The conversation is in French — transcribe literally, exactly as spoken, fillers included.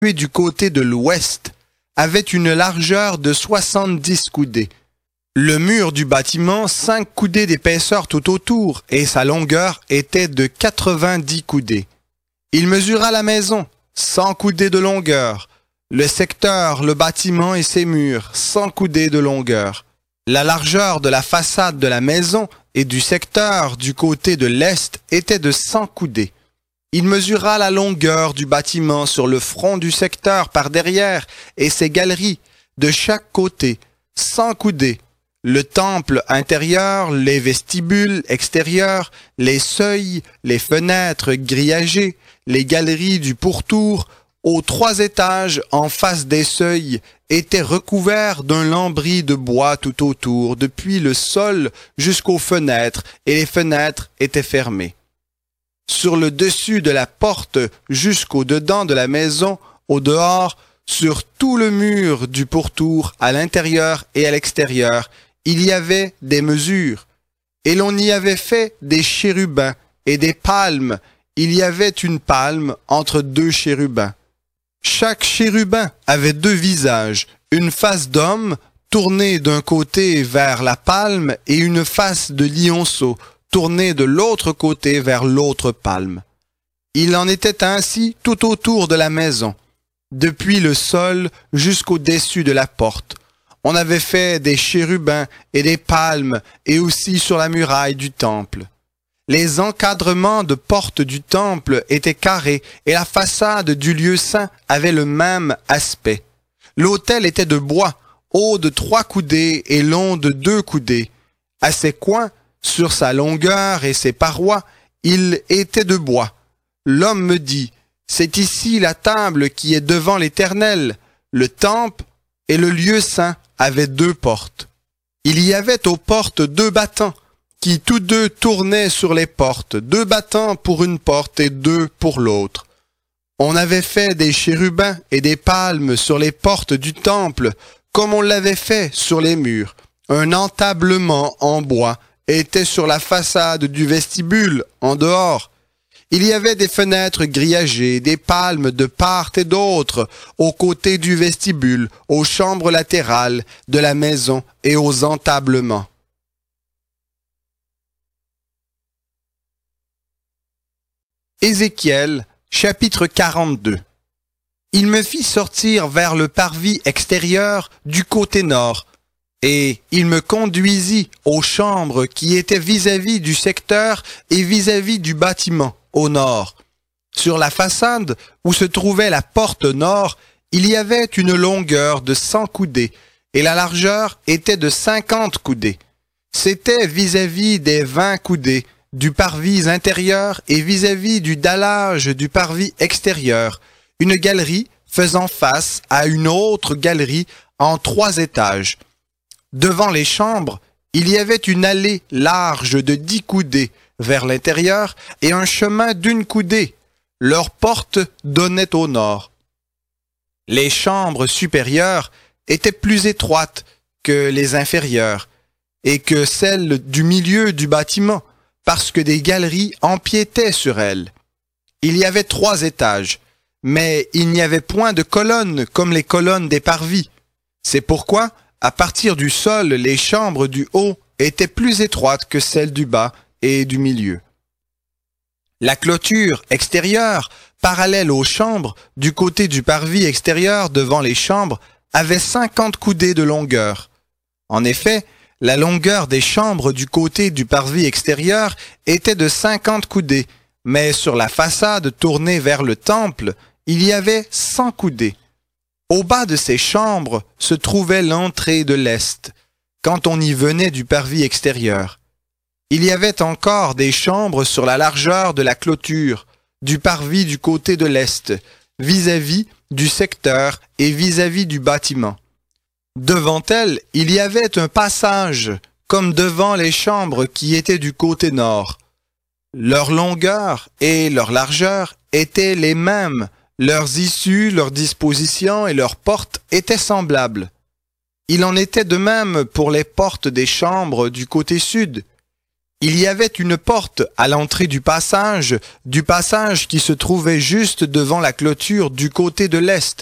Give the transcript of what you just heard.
situé du côté de l'ouest, avait une largeur de soixante-dix coudées. Le mur du bâtiment, cinq coudées d'épaisseur tout autour, et sa longueur était de quatre-vingt-dix coudées. Il mesura la maison, cent coudées de longueur, le secteur, le bâtiment et ses murs, cent coudées de longueur. La largeur de la façade de la maison et du secteur du côté de l'est était de cent coudées. Il mesura la longueur du bâtiment sur le front du secteur par derrière et ses galeries de chaque côté, cent coudées. Le temple intérieur, les vestibules extérieurs, les seuils, les fenêtres grillagées, les galeries du pourtour, aux trois étages en face des seuils, étaient recouverts d'un lambris de bois tout autour, depuis le sol jusqu'aux fenêtres, et les fenêtres étaient fermées. Sur le dessus de la porte jusqu'au dedans de la maison, au dehors, sur tout le mur du pourtour, à l'intérieur et à l'extérieur, il y avait des mesures, et l'on y avait fait des chérubins et des palmes. Il y avait une palme entre deux chérubins. Chaque chérubin avait deux visages, une face d'homme tournée d'un côté vers la palme et une face de lionceau tournée de l'autre côté vers l'autre palme. Il en était ainsi tout autour de la maison, depuis le sol jusqu'au-dessus de la porte. On avait fait des chérubins et des palmes et aussi sur la muraille du temple. Les encadrements de portes du temple étaient carrés et la façade du lieu saint avait le même aspect. L'autel était de bois, haut de trois coudées et long de deux coudées. À ses coins, sur sa longueur et ses parois, il était de bois. L'homme me dit, « C'est ici la table qui est devant l'Éternel. » Le temple et le lieu saint avaient deux portes. Il y avait aux portes deux battants, qui tous deux tournaient sur les portes, deux battants pour une porte et deux pour l'autre. On avait fait des chérubins et des palmes sur les portes du temple, comme on l'avait fait sur les murs. Un entablement en bois était sur la façade du vestibule, en dehors. Il y avait des fenêtres grillagées, des palmes de part et d'autre, aux côtés du vestibule, aux chambres latérales de la maison et aux entablements. Ézéchiel, chapitre quarante-deux. Il me fit sortir vers le parvis extérieur du côté nord, et il me conduisit aux chambres qui étaient vis-à-vis du secteur et vis-à-vis du bâtiment, au nord. Sur la façade où se trouvait la porte nord, il y avait une longueur de cent coudées, et la largeur était de cinquante coudées. C'était vis-à-vis des vingt coudées du parvis intérieur et vis-à-vis du dallage du parvis extérieur, une galerie faisant face à une autre galerie en trois étages. Devant les chambres, il y avait une allée large de dix coudées vers l'intérieur et un chemin d'une coudée. Leurs portes donnaient au nord. Les chambres supérieures étaient plus étroites que les inférieures et que celles du milieu du bâtiment, parce que des galeries empiétaient sur elles. Il y avait trois étages, mais il n'y avait point de colonnes comme les colonnes des parvis. C'est pourquoi, à partir du sol, les chambres du haut étaient plus étroites que celles du bas et du milieu. La clôture extérieure, parallèle aux chambres, du côté du parvis extérieur devant les chambres, avait cinquante coudées de longueur. En effet, la longueur des chambres du côté du parvis extérieur était de cinquante coudées, mais sur la façade tournée vers le temple, il y avait cent coudées. Au bas de ces chambres se trouvait l'entrée de l'est, quand on y venait du parvis extérieur. Il y avait encore des chambres sur la largeur de la clôture, du parvis du côté de l'est, vis-à-vis du secteur et vis-à-vis du bâtiment. Devant elles, il y avait un passage, comme devant les chambres qui étaient du côté nord. Leur longueur et leur largeur étaient les mêmes, leurs issues, leurs dispositions et leurs portes étaient semblables. Il en était de même pour les portes des chambres du côté sud. Il y avait une porte à l'entrée du passage, du passage qui se trouvait juste devant la clôture du côté de l'est.